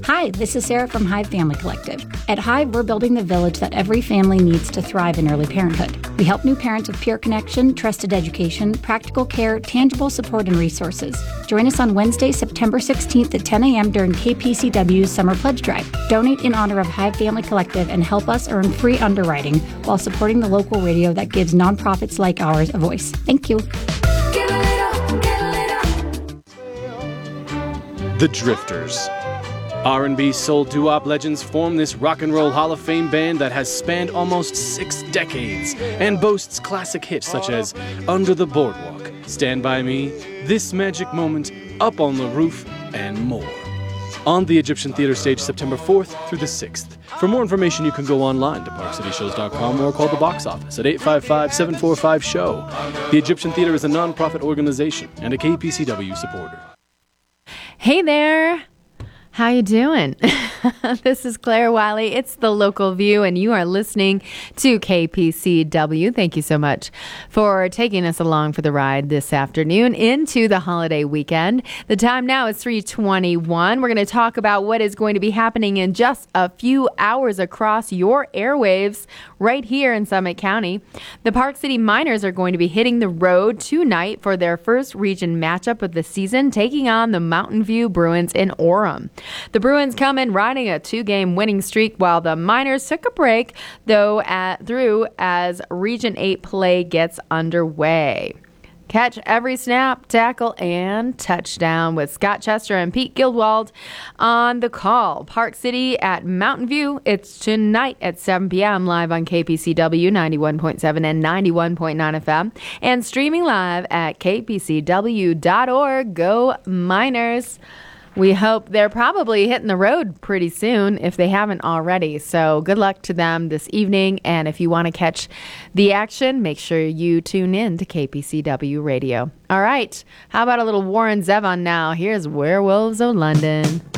Hi, this is Sarah from Hive Family Collective. At Hive, we're building the village that every family needs to thrive in early parenthood. We help new parents with peer connection, trusted education, practical care, tangible support, and resources. Join us on Wednesday, September 16th at 10 a.m. during KPCW's Summer Pledge Drive. Donate in honor of Hive Family Collective and help us earn free underwriting while supporting the local radio that gives nonprofits like ours a voice. Thank you. The Drifters. R&B soul doo-wop legends form this rock and roll Hall of Fame band that has spanned almost 6 decades and boasts classic hits such as Under the Boardwalk, Stand By Me, This Magic Moment, Up on the Roof, and more. On the Egyptian Theater stage September 4th through the 6th. For more information, you can go online to parkcityshows.com or call the box office at 855-745-SHOW. The Egyptian Theater is a nonprofit organization and a KPCW supporter. Hey there. How you doing? This is Claire Wiley. It's The Local View, and you are listening to KPCW. Thank you so much for taking us along for the ride this afternoon into the holiday weekend. The time now is 3:21. We're going to talk about what is going to be happening in just a few hours across your airwaves right here in Summit County. The Park City Miners are going to be hitting the road tonight for their first region matchup of the season, taking on the Mountain View Bruins in Orem. The Bruins come in riding a 2-game winning streak, while the Miners took a break, though, through as Region 8 play gets underway. Catch every snap, tackle, and touchdown with Scott Chester and Pete Gildwald on the call. Park City at Mountain View. It's tonight at 7 p.m. live on KPCW 91.7 and 91.9 FM and streaming live at kpcw.org. Go Miners! We hope they're probably hitting the road pretty soon if they haven't already. So good luck to them this evening. And if you want to catch the action, make sure you tune in to KPCW Radio. All right. How about a little Warren Zevon now? Here's Werewolves of London.